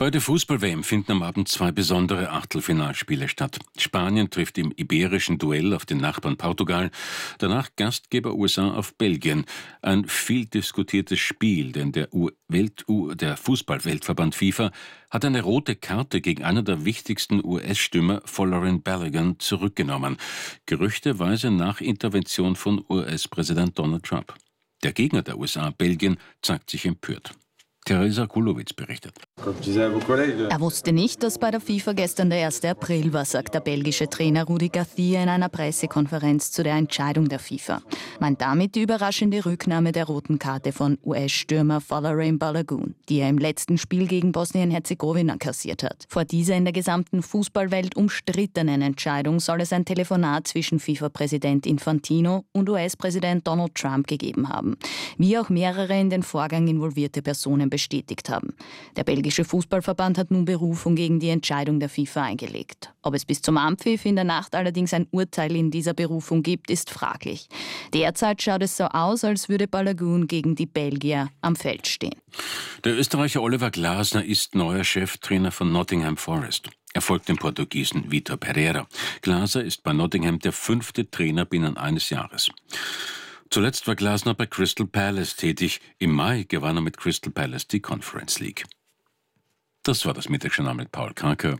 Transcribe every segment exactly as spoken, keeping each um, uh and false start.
Bei der Fußball-W M finden am Abend zwei besondere Achtelfinalspiele statt. Spanien trifft im iberischen Duell auf den Nachbarn Portugal, danach Gastgeber U S A auf Belgien. Ein viel diskutiertes Spiel, denn der, Welt der Fußball-Weltverband FIFA hat eine rote Karte gegen einen der wichtigsten U S-Stürmer, Folarin Balogun, zurückgenommen. Gerüchteweise nach Intervention von U S-Präsident Donald Trump. Der Gegner der U S A, Belgien, zeigt sich empört. Teresa Kulowitz berichtet. Er wusste nicht, dass bei der FIFA gestern der erste April war, sagt der belgische Trainer Rudi Garcia in einer Pressekonferenz zu der Entscheidung der FIFA. Meint damit die überraschende Rücknahme der roten Karte von U S-Stürmer Folarin Balogun, die er im letzten Spiel gegen Bosnien-Herzegowina kassiert hat. Vor dieser in der gesamten Fußballwelt umstrittenen Entscheidung soll es ein Telefonat zwischen FIFA-Präsident Infantino und U S-Präsident Donald Trump gegeben haben, wie auch mehrere in den Vorgang involvierte Personen bestätigt haben. Der belgische Fußballverband hat nun Berufung gegen die Entscheidung der FIFA eingelegt. Ob es bis zum Anpfiff in der Nacht allerdings ein Urteil in dieser Berufung gibt, ist fraglich. Derzeit schaut es so aus, als würde Balogun gegen die Belgier am Feld stehen. Der Österreicher Oliver Glasner ist neuer Cheftrainer von Nottingham Forest. Er folgt dem Portugiesen Vitor Pereira. Glasner ist bei Nottingham der fünfte Trainer binnen eines Jahres. Zuletzt war Glasner bei Crystal Palace tätig. Im Mai gewann er mit Crystal Palace die Conference League. Das war das Mittagsjournal mit Paul Karker.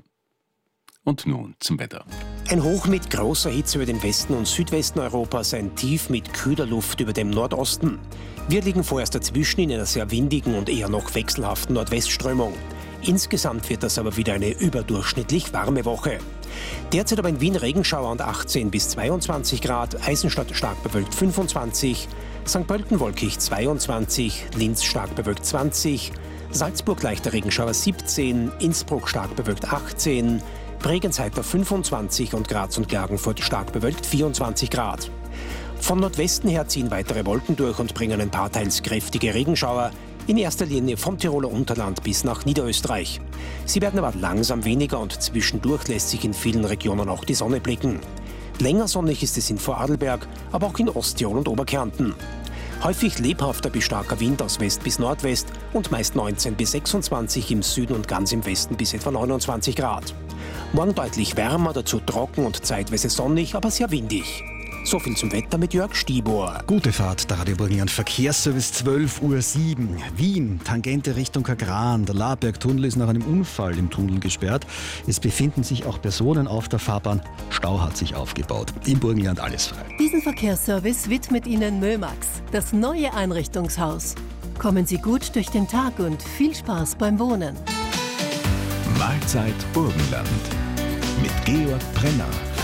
Und nun zum Wetter. Ein Hoch mit großer Hitze über den Westen und Südwesten Europas, ein Tief mit kühler Luft über dem Nordosten. Wir liegen vorerst dazwischen in einer sehr windigen und eher noch wechselhaften Nordwestströmung. Insgesamt wird das aber wieder eine überdurchschnittlich warme Woche. Derzeit aber in Wien Regenschauer und achtzehn bis zweiundzwanzig Grad, Eisenstadt stark bewölkt fünfundzwanzig, Sankt Pölten wolkig zweiundzwanzig, Linz stark bewölkt zwanzig, Salzburg leichter Regenschauer siebzehn, Innsbruck stark bewölkt achtzehn, Bregenz heiter fünfundzwanzig und Graz und Klagenfurt stark bewölkt vierundzwanzig Grad. Von Nordwesten her ziehen weitere Wolken durch und bringen ein paar teils kräftige Regenschauer, in erster Linie vom Tiroler Unterland bis nach Niederösterreich. Sie werden aber langsam weniger und zwischendurch lässt sich in vielen Regionen auch die Sonne blicken. Länger sonnig ist es in Vorarlberg, aber auch in Osttirol und Oberkärnten. Häufig lebhafter bis starker Wind aus West bis Nordwest und meist neunzehn bis sechsundzwanzig im Süden und ganz im Westen bis etwa neunundzwanzig Grad. Morgen deutlich wärmer, dazu trocken und zeitweise sonnig, aber sehr windig. So viel zum Wetter mit Jörg Stibor. Gute Fahrt, der Radio Burgenland Verkehrsservice zwölf Uhr sieben. Wien, Tangente Richtung Kagran. Der Laberg-Tunnel ist nach einem Unfall im Tunnel gesperrt. Es befinden sich auch Personen auf der Fahrbahn. Stau hat sich aufgebaut. Im Burgenland alles frei. Diesen Verkehrsservice widmet Ihnen Mömax, das neue Einrichtungshaus. Kommen Sie gut durch den Tag und viel Spaß beim Wohnen. Mahlzeit Burgenland mit Georg Brenner.